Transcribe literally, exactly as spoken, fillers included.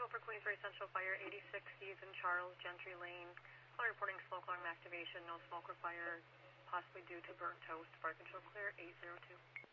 Central for Queensbury Central Fire, eighty-six Stephen Charles, Gentry Lane. Call reporting smoke alarm activation, no smoke required, possibly due to burnt toast. Fire control clear, eight zero two.